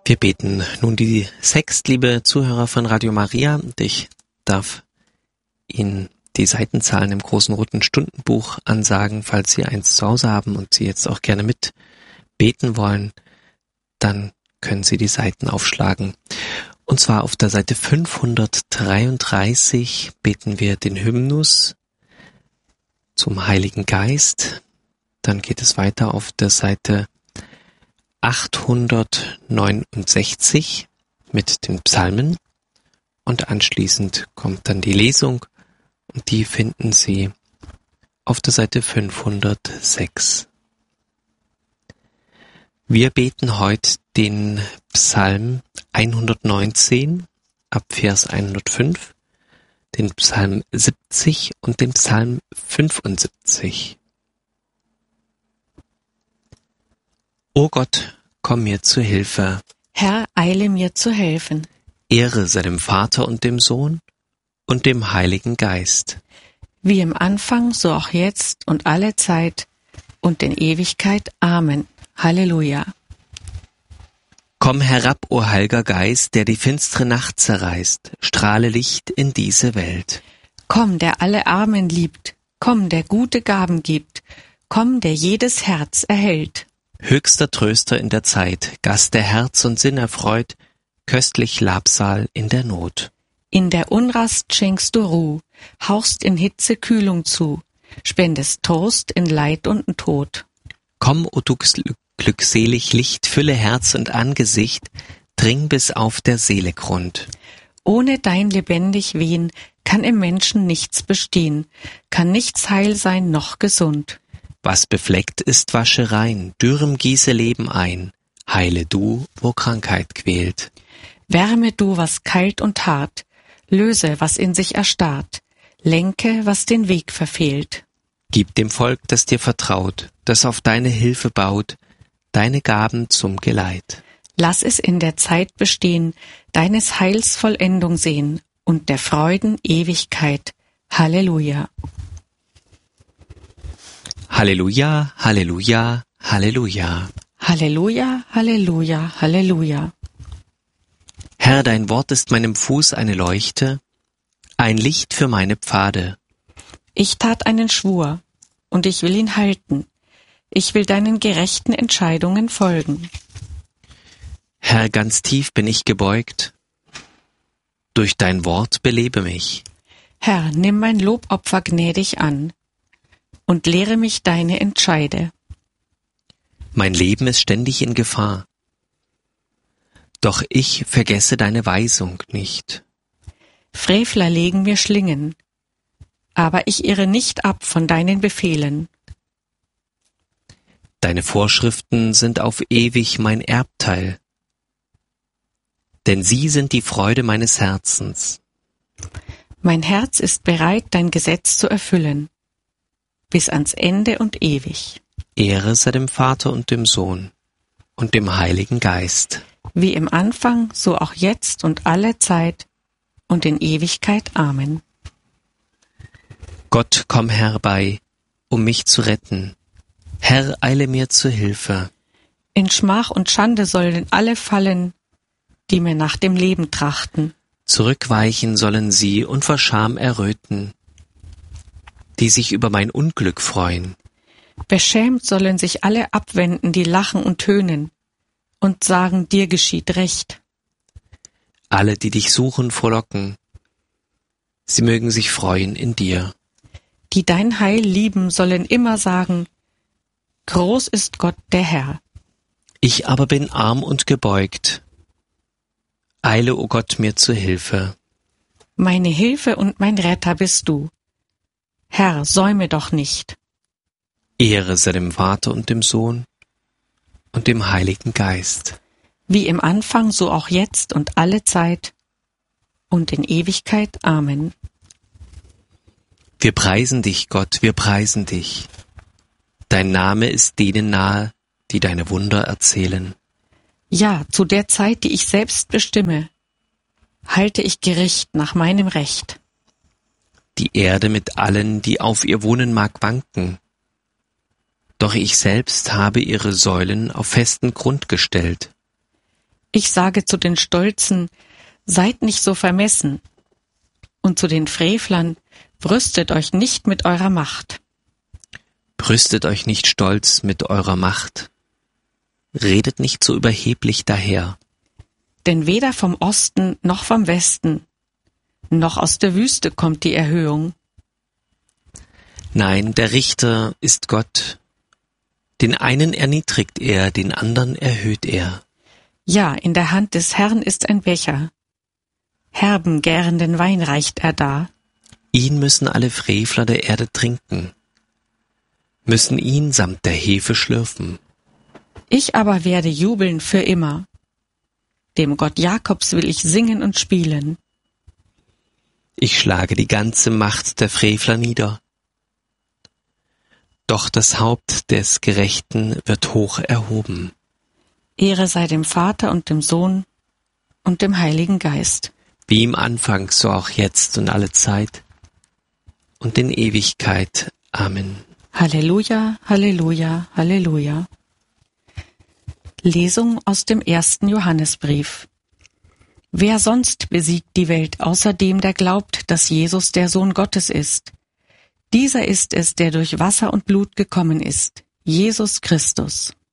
Wir beten nun die Sext, liebe Zuhörer von Radio Maria, und ich darf Ihnen die Seitenzahlen im großen roten Stundenbuch ansagen. Falls Sie eins zu Hause haben und Sie jetzt auch gerne mitbeten wollen, dann können Sie die Seiten aufschlagen. Und zwar auf der Seite 533 beten wir den Hymnus zum Heiligen Geist. Dann geht es weiter auf der Seite 869 mit den Psalmen und anschließend kommt dann die Lesung und die finden Sie auf der Seite 506. Wir beten heute den Psalm 119 ab Vers 105, den Psalm 70 und den Psalm 75. O Gott, komm mir zu Hilfe. Herr, eile mir zu helfen. Ehre sei dem Vater und dem Sohn und dem Heiligen Geist. Wie im Anfang, so auch jetzt und alle Zeit und in Ewigkeit. Amen. Halleluja. Komm herab, o Heiliger Geist, der die finstere Nacht zerreißt, strahle Licht in diese Welt. Komm, der alle Armen liebt, komm, der gute Gaben gibt, komm, der jedes Herz erhält. Höchster Tröster in der Zeit, Gast, der Herz und Sinn erfreut, köstlich Labsal in der Not. In der Unrast schenkst du Ruh, hauchst in Hitze Kühlung zu, spendest Trost in Leid und Tod. Komm, o du glückselig Licht, fülle Herz und Angesicht, dring bis auf der Seele Grund. Ohne dein lebendig Wehen kann im Menschen nichts bestehen, kann nichts heil sein noch gesund. Was befleckt ist, wasche rein, dürrem gieße Leben ein, heile du, wo Krankheit quält. Wärme du, was kalt und hart, löse, was in sich erstarrt, lenke, was den Weg verfehlt. Gib dem Volk, das dir vertraut, das auf deine Hilfe baut, deine Gaben zum Geleit. Lass es in der Zeit bestehen, deines Heils Vollendung sehen und der Freuden Ewigkeit. Halleluja. Halleluja, Halleluja, Halleluja. Halleluja, Halleluja, Halleluja. Herr, dein Wort ist meinem Fuß eine Leuchte, ein Licht für meine Pfade. Ich tat einen Schwur, und ich will ihn halten. Ich will deinen gerechten Entscheidungen folgen. Herr, ganz tief bin ich gebeugt. Durch dein Wort belebe mich. Herr, nimm mein Lobopfer gnädig an und lehre mich deine Entscheide. Mein Leben ist ständig in Gefahr. Doch ich vergesse deine Weisung nicht. Frevler legen mir Schlingen, aber ich irre nicht ab von deinen Befehlen. Deine Vorschriften sind auf ewig mein Erbteil, denn sie sind die Freude meines Herzens. Mein Herz ist bereit, dein Gesetz zu erfüllen, bis ans Ende und ewig. Ehre sei dem Vater und dem Sohn und dem Heiligen Geist. Wie im Anfang, so auch jetzt und alle Zeit und in Ewigkeit. Amen. Gott, komm herbei, um mich zu retten. Herr, eile mir zu Hilfe. In Schmach und Schande sollen alle fallen, die mir nach dem Leben trachten. Zurückweichen sollen sie und vor Scham erröten, die sich über mein Unglück freuen. Beschämt sollen sich alle abwenden, die lachen und tönen und sagen, dir geschieht Recht. Alle, die dich suchen, frohlocken. Sie mögen sich freuen in dir. Die dein Heil lieben, sollen immer sagen, groß ist Gott der Herr. Ich aber bin arm und gebeugt. Eile, o Gott, mir zu Hilfe. Meine Hilfe und mein Retter bist du. Herr, säume doch nicht. Ehre sei dem Vater und dem Sohn und dem Heiligen Geist. Wie im Anfang, so auch jetzt und alle Zeit und in Ewigkeit. Amen. Wir preisen dich, Gott, wir preisen dich. Dein Name ist denen nahe, die deine Wunder erzählen. Ja, zu der Zeit, die ich selbst bestimme, halte ich Gericht nach meinem Recht. Die Erde mit allen, die auf ihr wohnen mag, wanken. Doch ich selbst habe ihre Säulen auf festen Grund gestellt. Ich sage zu den Stolzen, seid nicht so vermessen, und zu den Frevlern, brüstet euch nicht mit eurer Macht. Brüstet euch nicht stolz mit eurer Macht. Redet nicht so überheblich daher. Denn weder vom Osten noch vom Westen, noch aus der Wüste kommt die Erhöhung. Nein, der Richter ist Gott. Den einen erniedrigt er, den anderen erhöht er. Ja, in der Hand des Herrn ist ein Becher. Herben, gärenden Wein reicht er dar. Ihn müssen alle Frevler der Erde trinken, müssen ihn samt der Hefe schlürfen. Ich aber werde jubeln für immer. Dem Gott Jakobs will ich singen und spielen. Ich schlage die ganze Macht der Frevler nieder. Doch das Haupt des Gerechten wird hoch erhoben. Ehre sei dem Vater und dem Sohn und dem Heiligen Geist. Wie im Anfang, so auch jetzt und alle Zeit und in Ewigkeit. Amen. Halleluja, Halleluja, Halleluja. Lesung aus dem 1. Johannesbrief. Wer sonst besiegt die Welt, außer dem, der glaubt, dass Jesus der Sohn Gottes ist? Dieser ist es, der durch Wasser und Blut gekommen ist, Jesus Christus.